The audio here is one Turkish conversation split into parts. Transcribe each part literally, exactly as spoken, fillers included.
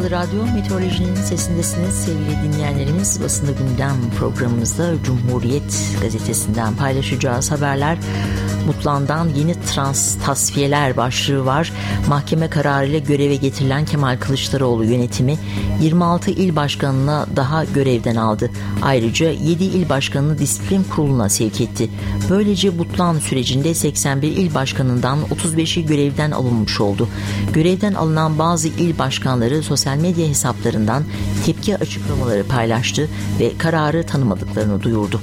Açık Radyo Meteorolojinin sesindesiniz sevgili dinleyenlerimiz. Basında Gündem programımızda Cumhuriyet Gazetesi'nden paylaşacağız haberler. Mutlan'dan yeni trans tasfiyeler başlığı var. Mahkeme kararıyla göreve getirilen Kemal Kılıçdaroğlu yönetimi yirmi altı il başkanına daha görevden aldı. Ayrıca yedi il başkanını disiplin kuruluna sevk etti. Böylece Mutlan sürecinde seksen bir il başkanından otuz beşi görevden alınmış oldu. Görevden alınan bazı il başkanları sosyal medya hesaplarından tepki açıklamaları paylaştı ve kararı tanımadıklarını duyurdu.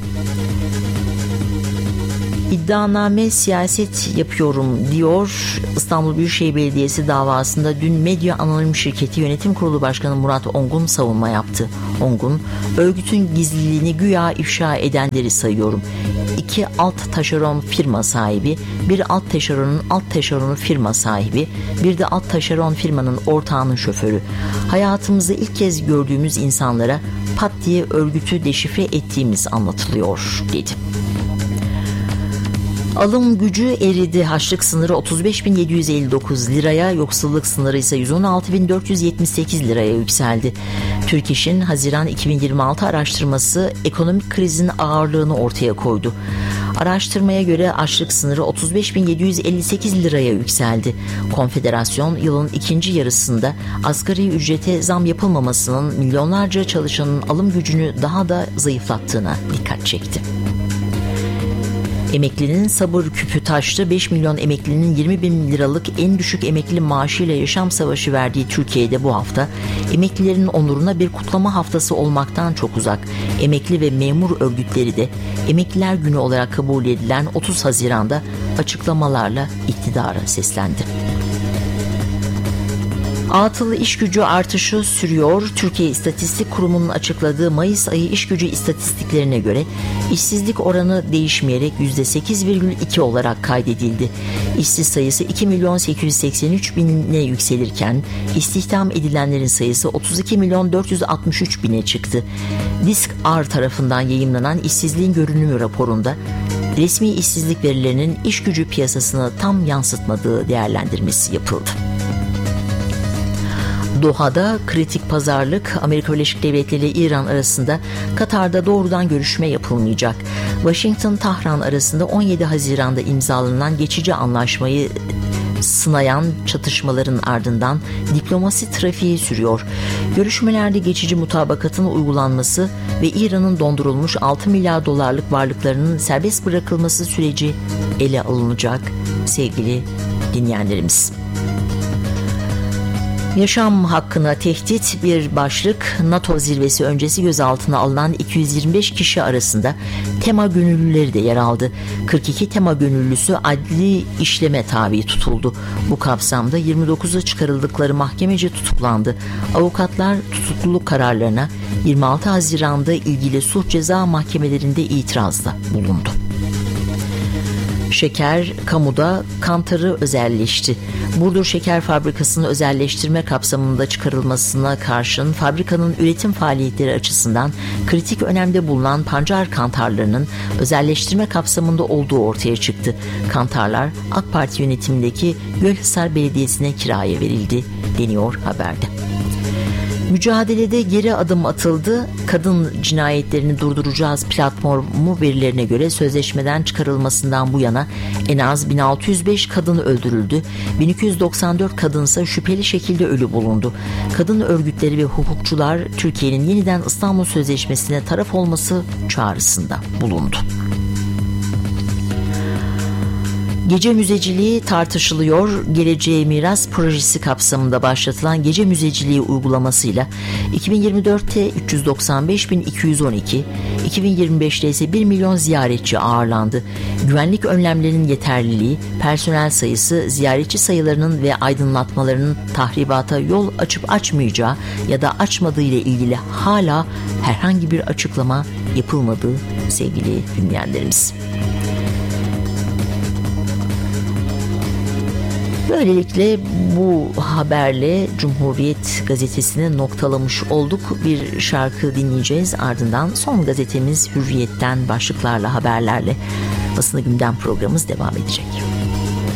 İddianame siyaset yapıyorum diyor. İstanbul Büyükşehir Belediyesi davasında dün Medya Anonim Şirketi Yönetim Kurulu Başkanı Murat Ongun savunma yaptı. Ongun, örgütün gizliliğini güya ifşa edenleri sayıyorum. İki alt taşeron firma sahibi, bir alt taşeronun alt taşeronu firma sahibi, bir de alt taşeron firmanın ortağının şoförü. Hayatımızda ilk kez gördüğümüz insanlara pat diye örgütü deşifre ettiğimiz anlatılıyor dedi. Alım gücü eridi. Harçlık sınırı otuz beş bin yedi yüz elli dokuz liraya, yoksulluk sınırı ise yüz on altı bin dört yüz yetmiş sekiz liraya yükseldi. Türk İş'in Haziran iki bin yirmi altı araştırması ekonomik krizin ağırlığını ortaya koydu. Araştırmaya göre açlık sınırı otuz beş bin yedi yüz elli sekiz liraya yükseldi. Konfederasyon yılın ikinci yarısında asgari ücrete zam yapılmamasının milyonlarca çalışanın alım gücünü daha da zayıflattığına dikkat çekti. Emeklinin sabır küpü taştı. beş milyon emeklinin yirmi bin liralık en düşük emekli maaşıyla yaşam savaşı verdiği Türkiye'de bu hafta emeklilerin onuruna bir kutlama haftası olmaktan çok uzak. Emekli ve memur örgütleri de Emekliler Günü olarak kabul edilen otuz Haziran'da açıklamalarla iktidara seslendi. Atıl iş gücü artışı sürüyor. Türkiye İstatistik Kurumu'nun açıkladığı Mayıs ayı iş gücü istatistiklerine göre işsizlik oranı değişmeyerek yüzde sekiz virgül iki olarak kaydedildi. İşsiz sayısı iki milyon sekiz yüz seksen üç bine yükselirken istihdam edilenlerin sayısı otuz iki milyon dört yüz altmış üç bine çıktı. Disk-R tarafından yayımlanan işsizliğin görünümü raporunda resmi işsizlik verilerinin iş gücü piyasasını tam yansıtmadığı değerlendirmesi yapıldı. Doha'da kritik pazarlık. Amerika Birleşik Devletleri ile İran arasında Katar'da doğrudan görüşme yapılmayacak. Washington-Tahran arasında on yedi Haziran'da imzalanan geçici anlaşmayı sınayan çatışmaların ardından diplomasi trafiği sürüyor. Görüşmelerde geçici mutabakatın uygulanması ve İran'ın dondurulmuş altı milyar dolarlık varlıklarının serbest bırakılması süreci ele alınacak sevgili dinleyenlerimiz. Yaşam hakkına tehdit bir başlık. NATO zirvesi öncesi gözaltına alınan iki yüz yirmi beş kişi arasında tema gönüllüleri de yer aldı. kırk iki tema gönüllüsü adli işleme tabi tutuldu. Bu kapsamda yirmi dokuzu çıkarıldıkları mahkemece tutuklandı. Avukatlar tutukluluk kararlarına yirmi altı Haziran'da ilgili sulh ceza mahkemelerinde itirazda bulundu. Şeker kamuda, Kantar'ı özelleşti. Burdur Şeker Fabrikası'nı özelleştirme kapsamında çıkarılmasına karşın fabrikanın üretim faaliyetleri açısından kritik önemde bulunan pancar kantarlarının özelleştirme kapsamında olduğu ortaya çıktı. Kantarlar AK Parti yönetimindeki Gölhisar Belediyesi'ne kiraya verildi deniyor haberde. Mücadelede geri adım atıldı. Kadın cinayetlerini durduracağız platformu verilerine göre sözleşmeden çıkarılmasından bu yana en az bin altı yüz beş kadın öldürüldü. bin iki yüz doksan dört kadınsa şüpheli şekilde ölü bulundu. Kadın örgütleri ve hukukçular Türkiye'nin yeniden İstanbul Sözleşmesi'ne taraf olması çağrısında bulundu. Gece müzeciliği tartışılıyor. Geleceğe Miras projesi kapsamında başlatılan gece müzeciliği uygulamasıyla iki bin yirmi dörtte üç yüz doksan beş bin iki yüz on iki, iki bin yirmi beşte ise bir milyon ziyaretçi ağırlandı. Güvenlik önlemlerinin yeterliliği, personel sayısı, ziyaretçi sayılarının ve aydınlatmalarının tahribata yol açıp açmayacağı ya da açmadığı ile ilgili hala herhangi bir açıklama yapılmadığı sevgili dinleyenlerimiz. Böylelikle bu haberle Cumhuriyet Gazetesi'ni noktalamış olduk. Bir şarkı dinleyeceğiz. Ardından son gazetemiz Hürriyet'ten başlıklarla, haberlerle Basını Gündem programımız devam edecek.